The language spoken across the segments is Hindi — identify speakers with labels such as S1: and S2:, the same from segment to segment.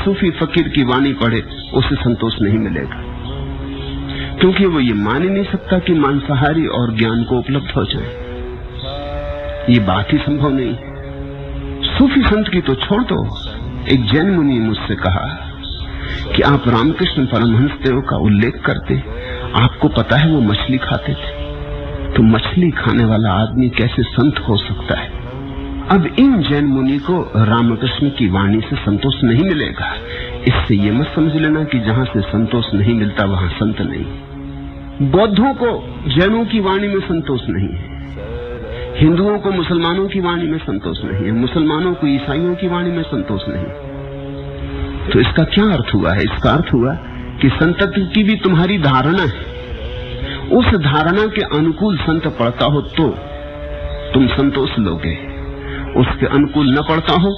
S1: सूफी फकीर की वाणी पढ़े उसे संतोष नहीं मिलेगा, क्योंकि वो ये मान ही नहीं सकता कि मांसाहारी और ज्ञान को उपलब्ध हो जाए। ये बात ही संभव नहीं। सूफी संत की तो छोड़ दो। एक जैन मुनि मुझसे कहा कि आप रामकृष्ण परमहंस देव का उल्लेख करते, आपको पता है वो मछली खाते थे, तो मछली खाने वाला आदमी कैसे संत हो सकता है? अब इन जैन मुनि को रामकृष्ण की वाणी से संतोष नहीं मिलेगा। इससे ये मत समझ लेना कि जहां से संतोष नहीं मिलता वहां संत नहीं। बौद्धों को जैनों की वाणी में संतोष नहीं है, हिंदुओं को मुसलमानों की वाणी में संतोष नहीं है, मुसलमानों को ईसाइयों की वाणी में संतोष नहीं। तो इसका क्या अर्थ हुआ है? इसका अर्थ हुआ कि संतत्व की भी तुम्हारी धारणा है, उस धारणा के अनुकूल संत पढ़ता हो तो तुम संतोष लोगे, उसके अनुकूल न पढ़ता हो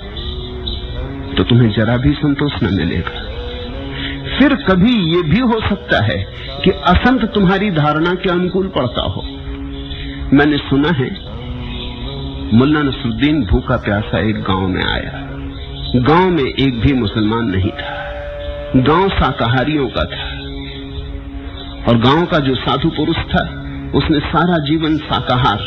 S1: तो तुम्हें जरा भी संतोष न मिलेगा। फिर कभी ये भी हो सकता है कि असंत तुम्हारी धारणा के अनुकूल पढ़ता हो। मैंने सुना है मुल्ला नसरुद्दीन भूखा प्यासा एक गांव में आया। गांव में एक भी मुसलमान नहीं था, गांव शाकाहारियों का था, और गांव का जो साधु पुरुष था उसने सारा जीवन शाकाहार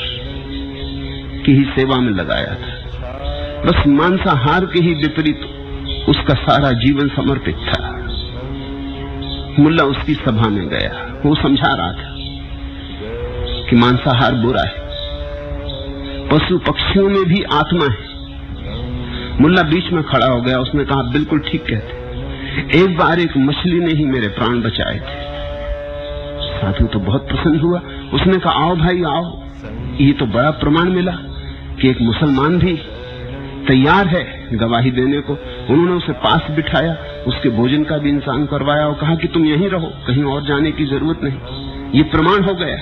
S1: की ही सेवा में लगाया था। बस मांसाहार के ही विपरीत उसका सारा जीवन समर्पित था। मुल्ला उसकी सभा में गया, वो समझा रहा था कि मांसाहार बुरा है, पशु पक्षियों में भी आत्मा है। मुल्ला बीच में खड़ा हो गया, उसने कहा बिल्कुल ठीक कहते, एक बार एक मछली ने ही मेरे प्राण बचाए थे। साधु तो बहुत प्रसन्न हुआ, उसने कहा आओ भाई आओ, ये तो बड़ा प्रमाण मिला कि एक मुसलमान भी तैयार है गवाही देने को। उन्होंने उसे पास बिठाया, उसके भोजन का भी इंतजाम करवाया और कहा कि तुम यहीं रहो, कहीं और जाने की जरूरत नहीं। ये प्रमाण हो गया।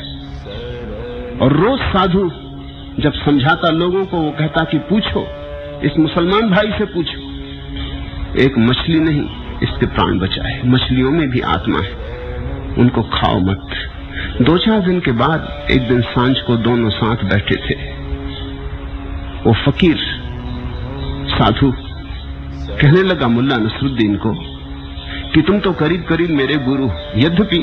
S1: और रोज साधु जब समझाता लोगों को, वो कहता कि पूछो, इस मुसलमान भाई से पूछो, एक मछली नहीं इसके प्राण बचाए। मछलियों में भी आत्मा है, उनको खाओ मत। 2-4 दिन के बाद एक दिन सांझ को दोनों साथ बैठे थे। वो फकीर साधु कहने लगा मुल्ला नसरुद्दीन को कि तुम तो करीब करीब मेरे गुरु, यद्यपि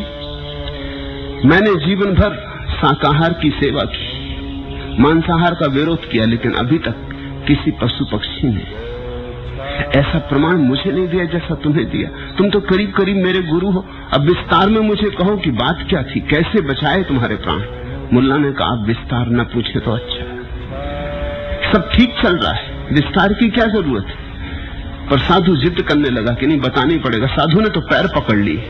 S1: मैंने जीवन भर शाकाहार की सेवा की, मांसाहार का विरोध किया, लेकिन अभी तक किसी पशु पक्षी ने ऐसा प्रमाण मुझे नहीं दिया जैसा तुम्हें दिया। तुम तो करीब करीब मेरे गुरु हो। अब विस्तार में मुझे कहो कि बात क्या थी, कैसे बचाए तुम्हारे प्राण? मुल्ला ने कहा आप विस्तार न पूछे तो अच्छा, सब ठीक चल रहा है, विस्तार की क्या जरूरत है? पर साधु जिद करने लगा कि नहीं, बताना ही पड़ेगा। साधु ने तो पैर पकड़ लिए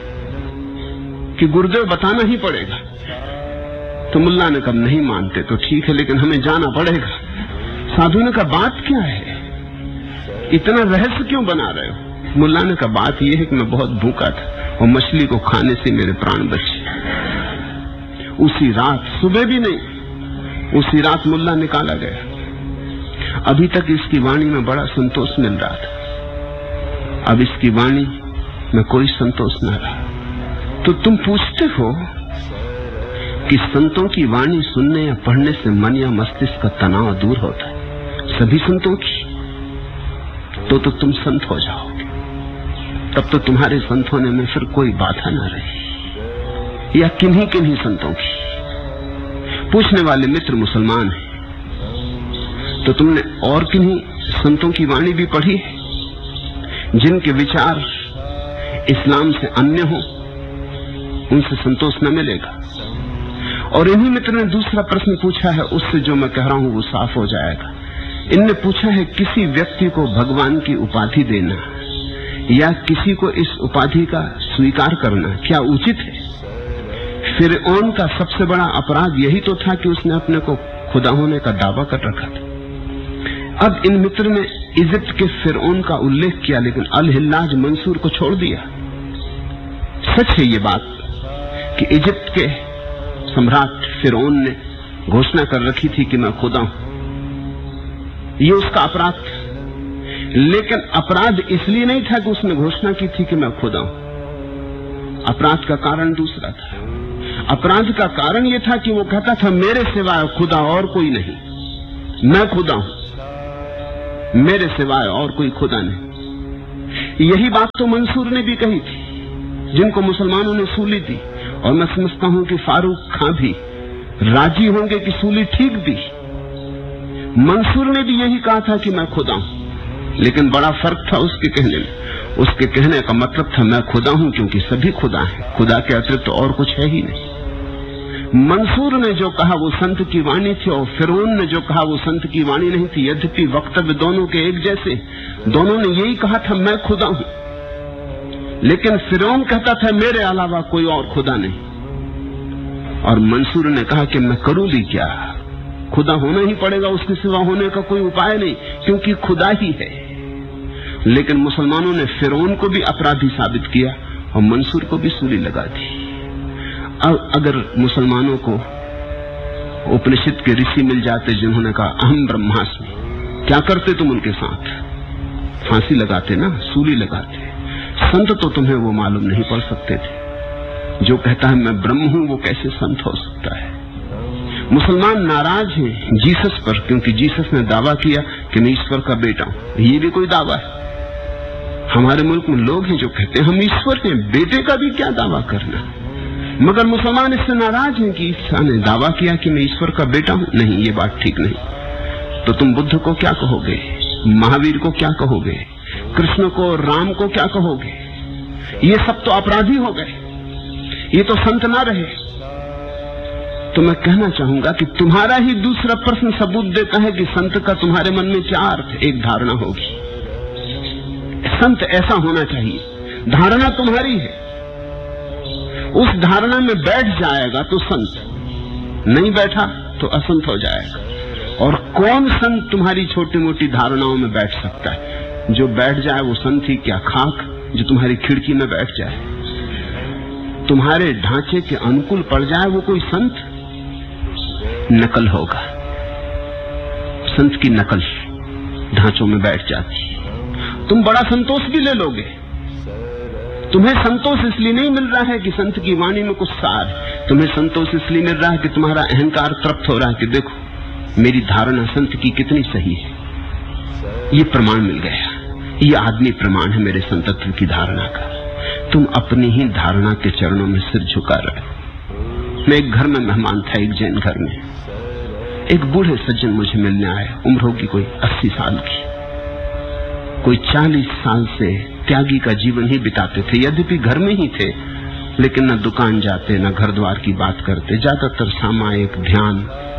S1: कि गुरुदेव बताना ही पड़ेगा। तो मुल्ला ने कहा नहीं मानते तो ठीक है, लेकिन हमें जाना पड़ेगा। साधु ने कहा बात क्या है, इतना रहस्य क्यों बना रहे हो? मुल्ला ने कहा बात यह है कि मैं बहुत भूखा था और मछली को खाने से मेरे प्राण बचे। उसी रात, सुबह भी नहीं, उसी रात मुल्ला निकाला गया। अभी तक इसकी वाणी में बड़ा संतोष मिल रहा था, अब इसकी वाणी में कोई संतोष न रहा। तो तुम पूछते हो कि संतों की वाणी सुनने या पढ़ने से मन या मस्तिष्क का तनाव दूर होता है? सभी संतों की, तो तुम संत हो जाओगे। तब तो तुम्हारे संत होने में फिर कोई बाधा न रही। या किन्हीं किन्हीं संतों की? पूछने वाले मित्र मुसलमान हैं, तो तुमने और किन्हीं संतों की वाणी भी पढ़ी है जिनके विचार इस्लाम से अन्य हो? उनसे संतोष न मिलेगा। और इन्हीं मित्र ने दूसरा प्रश्न पूछा है, उससे जो मैं कह रहा हूं वो साफ हो जाएगा। इनने पूछा है किसी व्यक्ति को भगवान की उपाधि देना या किसी को इस उपाधि का स्वीकार करना क्या उचित है? फिरौन का सबसे बड़ा अपराध यही तो था कि उसने अपने को खुदा होने का दावा कर रखा था। अब इन मित्र ने इजिप्ट के फिरौन का उल्लेख किया, लेकिन अल हिल्लाज मंसूर को छोड़ दिया। सच है ये बात कि इजिप्ट के सम्राट फिरौन ने घोषणा कर रखी थी कि मैं खुदा हूं, ये उसका अपराध था। लेकिन अपराध इसलिए नहीं था कि उसने घोषणा की थी कि मैं खुदा हूं। अपराध का कारण दूसरा था। अपराध का कारण यह था कि वो कहता था मेरे सिवाय खुदा और कोई नहीं, मैं खुदा हूं, मेरे सिवाय और कोई खुदा नहीं। यही बात तो मंसूर ने भी कही थी, जिनको मुसलमानों ने सूली दी, और मैं समझता हूं कि फारूक खां भी राजी होंगे कि सूली ठीक दी। मंसूर ने भी यही कहा था कि मैं खुदा हूं, लेकिन बड़ा फर्क था उसके कहने में। उसके कहने का मतलब था मैं खुदा हूं क्योंकि सभी खुदा हैं, खुदा के अतिरिक्त तो और कुछ है ही नहीं। मंसूर ने जो कहा वो संत की वाणी थी, और फिरौन ने जो कहा वो संत की वाणी नहीं थी। यद्यपि वक्तव्य दोनों के एक जैसे, दोनों ने यही कहा था मैं खुदा हूं, लेकिन फिरौन कहता था मेरे अलावा कोई और खुदा नहीं, और मंसूर ने कहा कि मैं करूं भी क्या, खुदा होना ही पड़ेगा, उसके सिवा होने का कोई उपाय नहीं, क्योंकि खुदा ही है। लेकिन मुसलमानों ने फिरौन को भी अपराधी साबित किया और मंसूर को भी सूली लगा दी। अब अगर मुसलमानों को उपनिषद के ऋषि मिल जाते जिन्होंने कहा अहम ब्रह्मास्मि, क्या करते तुम उनके साथ? फांसी लगाते ना, सूली लगाते। संत तो तुम्हें वो मालूम नहीं पड़ सकते थे। जो कहता है मैं ब्रह्म हूं वो कैसे संत हो सकता है? मुसलमान नाराज हैं जीसस पर, क्योंकि जीसस ने दावा किया कि मैं ईश्वर का बेटा हूं। ये भी कोई दावा है? हमारे मुल्क में लोग हैं जो कहते हैं हम ईश्वर हैं, बेटे का भी क्या दावा करना। मगर मुसलमान इससे नाराज हैं कि ईसा ने दावा किया कि मैं ईश्वर का बेटा हूं। नहीं, ये बात ठीक नहीं। तो तुम बुद्ध को क्या कहोगे, महावीर को क्या कहोगे, कृष्ण को, राम को क्या कहोगे? ये सब तो अपराधी हो गए, ये तो संत ना रहे। तो मैं कहना चाहूंगा कि तुम्हारा ही दूसरा प्रश्न सबूत देता है कि संत का तुम्हारे मन में क्या अर्थ, एक धारणा होगी। संत ऐसा होना चाहिए, धारणा तुम्हारी है। उस धारणा में बैठ जाएगा तो संत, नहीं बैठा तो असंत हो जाएगा। और कौन संत तुम्हारी छोटी मोटी धारणाओं में बैठ सकता है? जो बैठ जाए वो संत ही क्या, खाक जो तुम्हारी खिड़की में बैठ जाए, तुम्हारे ढांचे के अनुकूल पड़ जाए, वो कोई संत? नकल होगा। संत की नकल ढांचों में बैठ जाती। तुम बड़ा संतोष भी ले लोगे। तुम्हें संतोष इसलिए नहीं मिल रहा है कि संत की वाणी में कुछ सार है, तुम्हें संतोष इसलिए मिल रहा है कि तुम्हारा अहंकार तृप्त हो रहा है कि देखो मेरी धारणा संत की कितनी सही है। ये प्रमाण मिल गया, ये आदमी प्रमाण है मेरे संतत्व की धारणा का। तुम अपनी ही धारणा के चरणों में सिर झुका रहे हो। मैं एक घर में मेहमान था, एक जैन घर में। एक बूढ़े सज्जन मुझे मिलने आए, उम्र होगी कोई 80 साल की। कोई 40 साल से त्यागी का जीवन ही बिताते थे, यद्यपि घर में ही थे, लेकिन न दुकान जाते न घर द्वार की बात करते, ज्यादातर सामायिक ध्यान,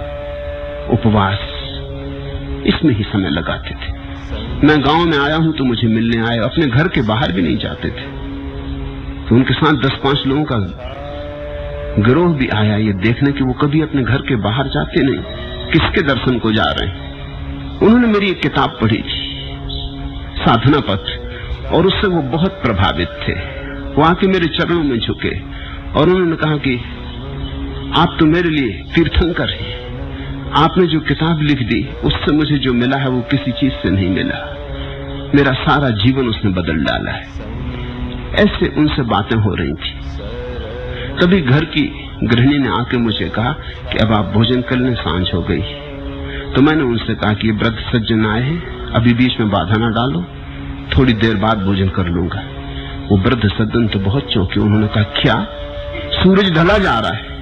S1: उपवास, इसमें ही समय लगाते थे। मैं गांव में आया हूं तो मुझे मिलने आए, अपने घर के बाहर भी नहीं जाते थे। तो उनके साथ 10-5 लोगों का गिरोह भी आया ये देखने कि वो कभी अपने घर के बाहर जाते नहीं, किसके दर्शन को जा रहे हैं। उन्होंने मेरी एक किताब पढ़ी थी, साधना पथ, और उससे वो बहुत प्रभावित थे। वो आके मेरे चरणों में झुके और उन्होंने कहा कि आप तो मेरे लिए तीर्थंकर हैं, आपने जो किताब लिख दी उससे मुझे जो मिला है वो किसी चीज से नहीं मिला, मेरा सारा जीवन उसने बदल डाला है। ऐसे उनसे बातें हो रही थी। तभी घर की गृहिणी ने आके मुझे कहा कि अब आप भोजन कर लें, सांझ हो गई। तो मैंने उनसे कहा कि ये वृद्ध सज्जन आए हैं, अभी बीच में बाधा ना डालो, थोड़ी देर बाद भोजन कर लूंगा। वो वृद्ध सज्जन तो बहुत चौंके। उन्होंने कहा क्या, सूरज ढला जा रहा है,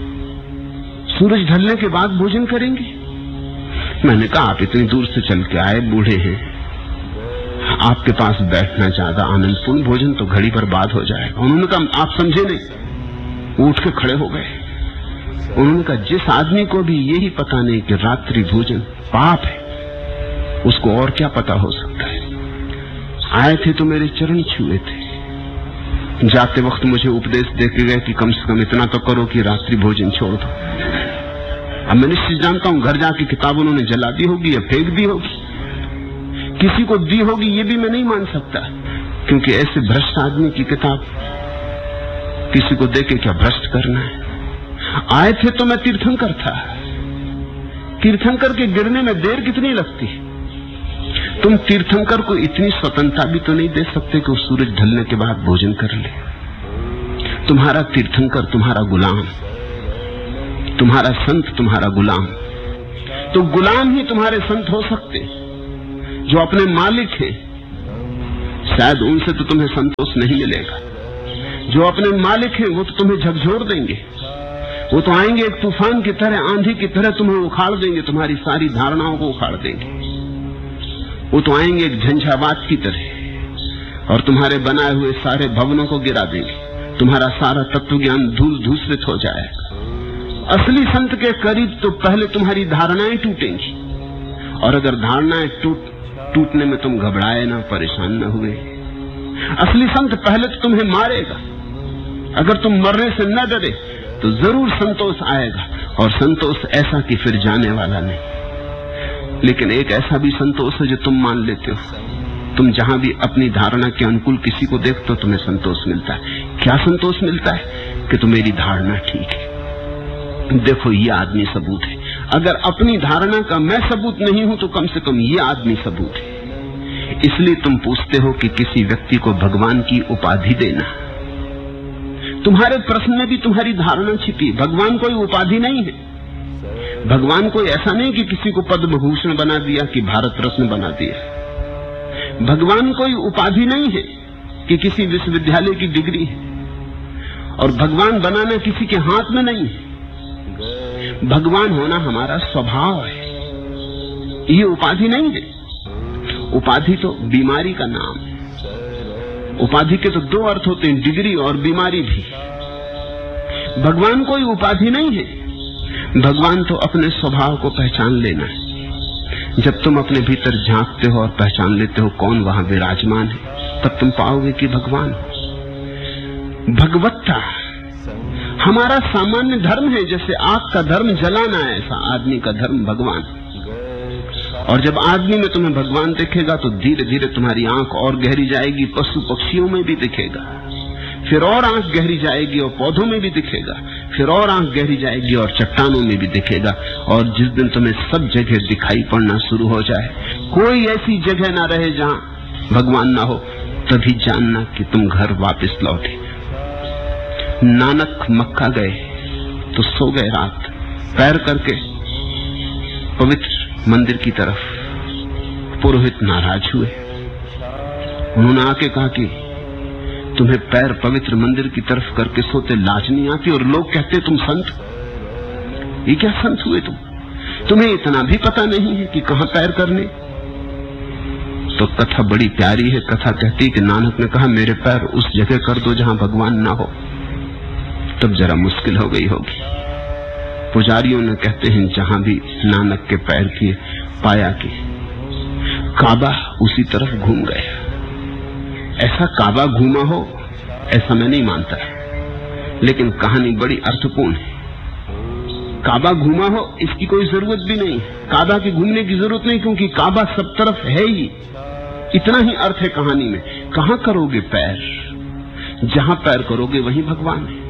S1: सूरज ढलने के बाद भोजन करेंगे? मैंने कहा आप इतनी दूर से चल के आए, बूढ़े हैं, आपके पास बैठना ज्यादा आनंदपूर्ण, भोजन तो घड़ी पर बाद हो जाएगा। उन्होंने कहा आप समझे नहीं। वो उठ के खड़े हो गए। उन्होंने कहा जिस आदमी को भी यही पता नहीं कि रात्रि भोजन पाप है, उसको और क्या पता हो सकता है। आए थे तो मेरे चरण छुए थे, जाते वक्त मुझे उपदेश देके गए कि कम से कम इतना तो करो कि रात्रि भोजन छोड़ दो। अब मैं निश्चित जानता हूं घर जाके किताब उन्होंने जला दी होगी या फेंक दी होगी, किसी को दी होगी, ये भी मैं नहीं मान सकता, क्योंकि ऐसे भ्रष्ट आदमी की किताब किसी को देके क्या भ्रष्ट करना है। आए थे तो मैं तीर्थंकर था। तीर्थंकर के गिरने में देर कितनी लगती है? तुम तीर्थंकर को इतनी स्वतंत्रता भी तो नहीं दे सकते कि वो सूरज ढलने के बाद भोजन कर ले। तुम्हारा तीर्थंकर तुम्हारा गुलाम, तुम्हारा संत तुम्हारा गुलाम। तो गुलाम ही तुम्हारे संत हो सकते, जो अपने मालिक हैं, शायद उनसे तो तुम्हें संतोष नहीं मिलेगा। जो अपने मालिक हैं वो तो तुम्हें झकझोर देंगे, वो तो आएंगे एक तूफान की तरह, आंधी की तरह तुम्हें उखाड़ देंगे, तुम्हारी सारी धारणाओं को उखाड़ देंगे। वो तो आएंगे एक झंझावात की तरह और तुम्हारे बनाए हुए सारे भवनों को गिरा देंगे, तुम्हारा सारा तत्व ज्ञान धूल धूसरित हो जाएगा। असली संत के करीब तो पहले तुम्हारी धारणाएं टूटेंगी, और अगर धारणाएं टूटने में तुम घबराए ना, परेशान ना हुए, असली संत पहले तो तुम्हें मारेगा। अगर तुम मरने से न डरे तो जरूर संतोष आएगा, और संतोष ऐसा कि फिर जाने वाला नहीं। लेकिन एक ऐसा भी संतोष है जो तुम मान लेते हो। तुम जहां भी अपनी धारणा के अनुकूल किसी को देखते हो तुम्हें संतोष मिलता है। क्या संतोष मिलता है? कि तो मेरी धारणा ठीक है, देखो ये आदमी सबूत है। अगर अपनी धारणा का मैं सबूत नहीं हूं तो कम से कम ये आदमी सबूत है। इसलिए तुम पूछते हो कि किसी व्यक्ति को भगवान की उपाधि देना। तुम्हारे प्रश्न में भी तुम्हारी धारणा छिपी। भगवान कोई उपाधि नहीं है। भगवान कोई ऐसा नहीं कि किसी को पद्म भूषण बना दिया कि भारत रत्न बना दिया। भगवान कोई उपाधि नहीं है कि किसी विश्वविद्यालय की डिग्री है, और भगवान बनाना किसी के हाथ में नहीं है। भगवान होना हमारा स्वभाव है, ये उपाधि नहीं है। उपाधि तो बीमारी का नाम है। उपाधि के तो दो अर्थ होते हैं, डिग्री और बीमारी भी। भगवान कोई उपाधि नहीं है। भगवान तो अपने स्वभाव को पहचान लेना है। जब तुम अपने भीतर झांकते हो और पहचान लेते हो कौन वहां विराजमान है, तब तुम पाओगे कि भगवान हो। भगवत्ता हमारा सामान्य धर्म है। जैसे आग का धर्म जलाना है, ऐसा आदमी का धर्म भगवान। और जब आदमी में तुम्हें भगवान दिखेगा तो धीरे धीरे तुम्हारी आंख और गहरी जाएगी, पशु पक्षियों में भी दिखेगा, फिर और आंख गहरी जाएगी और पौधों में भी दिखेगा, फिर और आंख गहरी जाएगी और चट्टानों में भी दिखेगा। और जिस दिन तुम्हें सब जगह दिखाई पड़ना शुरू हो जाए, कोई ऐसी जगह ना रहे जहां भगवान ना हो, तभी जानना कि तुम घर वापस लौटे। नानक मक्का गए तो सो गए रात, पैर करके पवित्र मंदिर की तरफ। पुरोहित नाराज हुए। उन्होंने आके कहा कि तुम्हें पैर पवित्र मंदिर की तरफ करके सोते लाज नहीं आती? और लोग कहते तुम संत। ये क्या संत हुए तुम? तुम्हें इतना भी पता नहीं है कि कहां पैर करने? तो कथा बड़ी प्यारी है। कथा कहती कि नानक ने कहा मेरे पैर उस जगह कर दो जहां भगवान ना हो। तब जरा मुश्किल हो गई होगी। पुजारियों ने कहते हैं जहां भी नानक के पैर किए, पाया कि काबा उसी तरफ घूम गया। ऐसा काबा घूमा हो ऐसा मैं नहीं मानता, लेकिन कहानी बड़ी अर्थपूर्ण है। काबा घूमा हो इसकी कोई जरूरत भी नहीं, काबा की घूमने की जरूरत नहीं, क्योंकि काबा सब तरफ है ही। इतना ही अर्थ है कहानी में। कहां करोगे पैर? जहां पैर करोगे वहीं भगवान है।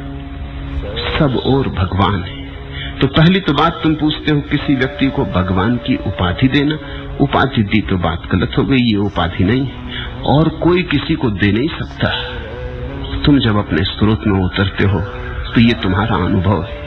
S1: सब और भगवान है। तो पहली तो बात तुम पूछते हो किसी व्यक्ति को भगवान की उपाधि देना। उपाधि दी तो बात गलत हो गई, ये उपाधि नहीं है और कोई किसी को दे नहीं सकता। तुम जब अपने स्रोत में उतरते हो तो ये तुम्हारा अनुभव है,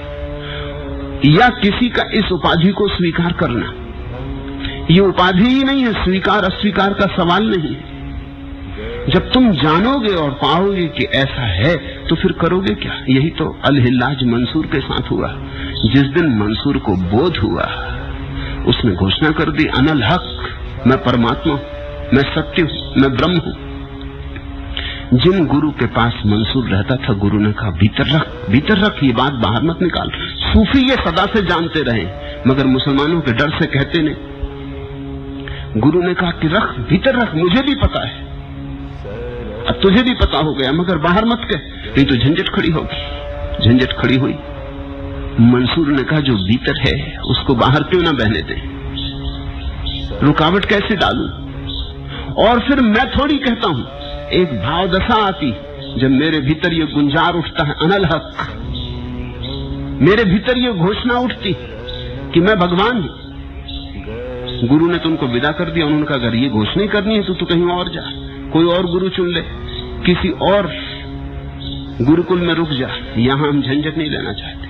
S1: या किसी का इस उपाधि को स्वीकार करना। ये उपाधि ही नहीं है, स्वीकार अस्वीकार का सवाल नहीं है। जब तुम जानोगे और पाओगे कि ऐसा है तो फिर करोगे क्या? यही तो अल-हिल्लाज मंसूर के साथ हुआ। जिस दिन मंसूर को बोध हुआ, उसने घोषणा कर दी अनल हक, मैं परमात्मा, मैं सत्य हूं, मैं ब्रह्म हूं। जिन गुरु के पास मंसूर रहता था, गुरु ने कहा भीतर रख, ये बात बाहर मत निकाल। सूफी ये सदा से जानते रहे, मगर मुसलमानों के डर से कहते नहीं। गुरु ने कहा कि रख, भीतर रख, मुझे भी पता है, अब तुझे भी पता हो गया, मगर बाहर मत कह, नहीं तो झंझट खड़ी होगी। झंझट खड़ी हुई। मंसूर ने कहा जो भीतर है उसको बाहर क्यों ना बहने दे, रुकावट कैसे डालूं? और फिर मैं थोड़ी कहता हूं, एक भाव दशा आती जब मेरे भीतर ये गुंजार उठता है अनल हक, मेरे भीतर ये घोषणा उठती कि मैं भगवान हूं। गुरु ने तुमको विदा कर दिया। उन्होंने कहा अगर ये घोषणा करनी है तो तू कहीं और जा, कोई और गुरु चुन ले, किसी और गुरुकुल में रुक जा, यहां हम झंझट नहीं लेना चाहते।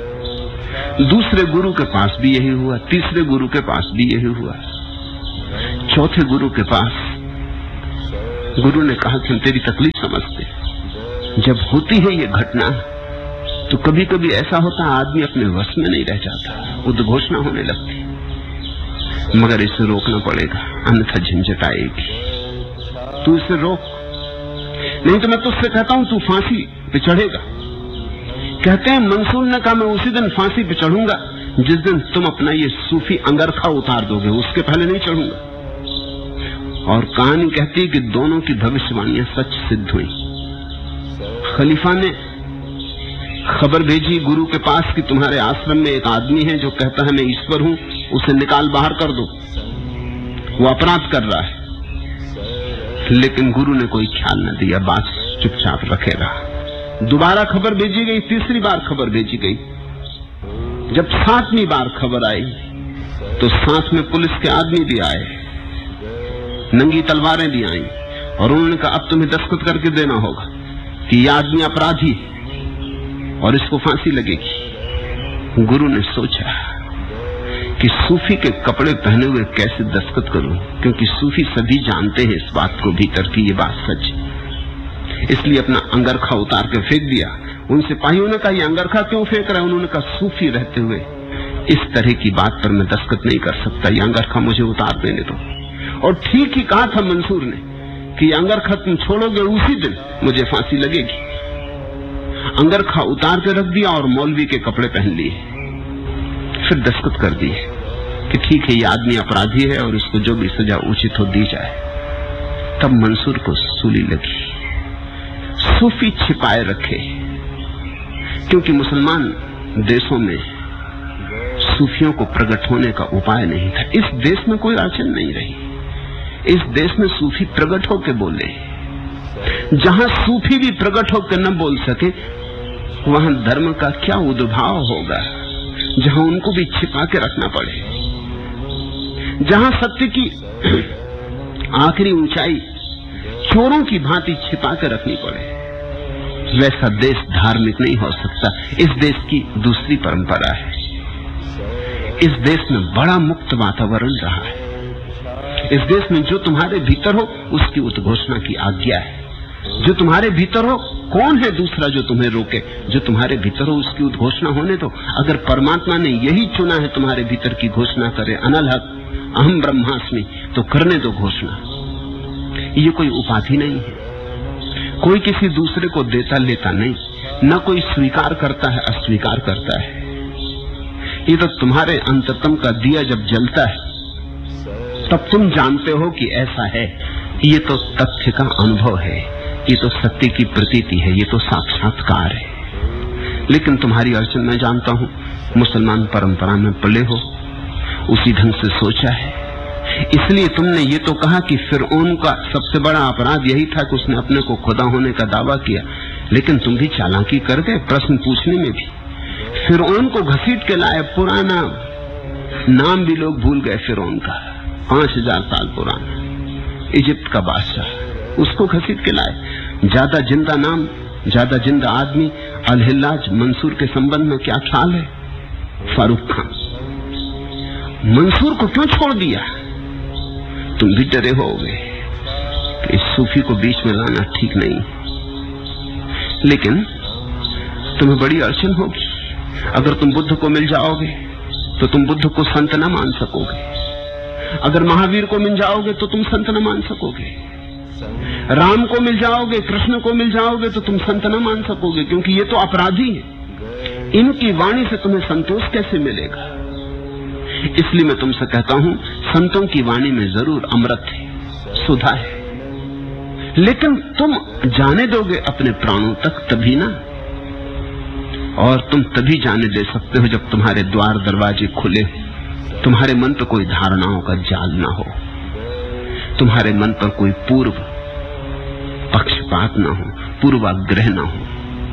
S1: दूसरे गुरु के पास भी यही हुआ, तीसरे गुरु के पास भी यही हुआ, चौथे गुरु के पास गुरु ने कहा कि हम तेरी तकलीफ समझते। जब होती है ये घटना तो कभी कभी ऐसा होता है आदमी अपने वश में नहीं रह जाता, उद्घोषणा होने लगती, मगर इसे रोकना पड़ेगा, अन्यथा झंझट आएगी। तू इसे रोक, नहीं तो मैं तुझसे कहता हूं तू फांसी पे चढ़ेगा। कहते हैं मंसूर ने कहा मैं उसी दिन फांसी पे चढ़ूंगा जिस दिन तुम अपना ये सूफी अंगरखा उतार दोगे, उसके पहले नहीं चढ़ूंगा। और कहानी कहती है कि दोनों की भविष्यवाणियां सच सिद्ध हुई। खलीफा ने खबर भेजी गुरु के पास कि तुम्हारे आश्रम में एक आदमी है जो कहता है मैं ईश्वर हूं, उसे निकाल बाहर कर दो, वो अपराध कर रहा है। लेकिन गुरु ने कोई ख्याल न दिया, बात चुपचाप रखे रहा। दोबारा खबर भेजी गई, तीसरी बार खबर भेजी गई। जब 7वीं बार खबर आई तो साथ में पुलिस के आदमी भी आए, नंगी तलवारें भी आईं, और उन्होंने कहा अब तुम्हें दस्तखत करके देना होगा कि यह आदमी अपराधी है और इसको फांसी लगेगी। गुरु ने सोचा कि सूफी के कपड़े पहने हुए कैसे दस्तखत करूं, क्योंकि सूफी सभी जानते हैं इस बात को भीतर की ये बात सच है। इसलिए अपना अंगरखा उतार के फेंक दिया। उन सिपाहियों ने कहा ये अंगरखा क्यों फेंक रहा है? उन्होंने कहा सूफी रहते हुए इस तरह की बात पर मैं दस्तखत नहीं कर सकता, ये अंगरखा मुझे उतार देने दो। और ठीक ही कहा था मंसूर ने कि अंगरखा तुम छोड़ोगे उसी दिन मुझे फांसी लगेगी। अंगरखा उतार के रख दिया और मौलवी के कपड़े पहन लिए, फिर दस्तखत कर दी कि ठीक है ये आदमी अपराधी है और इसको जो भी सजा उचित हो दी जाए। तब मंसूर को सूली लगी। सूफी छिपाए रखे, क्योंकि मुसलमान देशों में सूफियों को प्रकट होने का उपाय नहीं था। इस देश में कोई अड़चन नहीं रही, इस देश में सूफी प्रकट होकर बोले। जहां सूफी भी प्रकट होकर न बोल सके वहां धर्म का क्या उद्भाव होगा, जहां उनको भी छिपा के रखना पड़े। जहां सत्य की आखिरी ऊंचाई चोरों की भांति छिपा के रखनी पड़े, वैसा देश धार्मिक नहीं हो सकता। इस देश की दूसरी परंपरा है। इस देश में बड़ा मुक्त वातावरण रहा है। इस देश में जो तुम्हारे भीतर हो उसकी उद्घोषणा की आज्ञा है। जो तुम्हारे भीतर हो, कौन है दूसरा जो तुम्हें रोके? जो तुम्हारे भीतर हो उसकी उद्घोषणा होने दो। अगर परमात्मा ने यही चुना है तुम्हारे भीतर की घोषणा करे, अनल हक अहम ब्रह्मास्मि, तो करने दो घोषणा। ये कोई उपाधि नहीं है, कोई किसी दूसरे को देता लेता नहीं, न कोई स्वीकार करता है अस्वीकार करता है। ये तो तुम्हारे अंतरतम का दिया जब जलता है तब तुम जानते हो कि ऐसा है। ये तो तथ्य का अनुभव है, ये तो सत्य की प्रतीति है, ये तो साक्षात्कार है। लेकिन तुम्हारी अड़चन मैं जानता हूं, मुसलमान परंपरा में पले हो, उसी ढंग से सोचा है। इसलिए तुमने ये तो कहा कि फिरौन का सबसे बड़ा अपराध यही था कि उसने अपने को खुदा होने का दावा किया। लेकिन तुम भी चालाकी कर गए प्रश्न पूछने में भी। फिरौन को घसीट के लाए, पुराना नाम भी लोग भूल गए फिरौन का, 5000 साल पुराना इजिप्ट का बादशाह, उसको घसीट के लाए। ज्यादा जिंदा नाम, ज्यादा जिंदा आदमी अल-हिल्लाज मंसूर के संबंध में क्या ख्याल है? फारूक खान। मंसूर को क्यों छोड़ दिया? तुम भी डरे होगे कि इस सूफी को बीच में लाना ठीक नहीं, लेकिन तुम्हें बड़ी अड़चन होगी। अगर तुम बुद्ध को मिल जाओगे तो तुम बुद्ध को संत न मान सकोगे। अगर महावीर को मिल जाओगे तो तुम संत न मान सकोगे। राम को मिल जाओगे, कृष्ण को मिल जाओगे तो तुम संत न मान सकोगे, क्योंकि ये तो अपराधी हैं। इनकी वाणी से तुम्हें संतोष कैसे मिलेगा? इसलिए मैं तुमसे कहता हूं, संतों की वाणी में जरूर अमृत है, सुधा है, लेकिन तुम जाने दोगे अपने प्राणों तक तभी ना। और तुम तभी जाने दे सकते हो जब तुम्हारे द्वार दरवाजे खुले, तुम्हारे मन पर कोई धारणाओं का जाल ना हो, तुम्हारे मन पर कोई पूर्व पक्षपात ना हो, पूर्वाग्रह ना हो।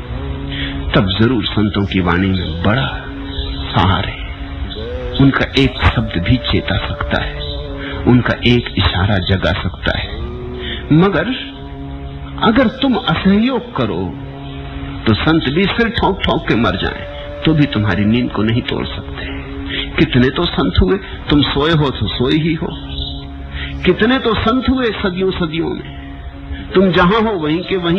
S1: तब जरूर संतों की वाणी में बड़ा सार है। उनका एक शब्द भी चेता सकता है, उनका एक इशारा जगा सकता है। मगर अगर तुम असहयोग करो तो संत भी सिर ठोक ठोक के मर जाएं तो भी तुम्हारी नींद को नहीं तोड़ सकते। कितने तो संत हुए, तुम सोए हो तो सोए ही हो। कितने तो संत हुए सदियों सदियों में, तुम जहां हो वहीं के वहीं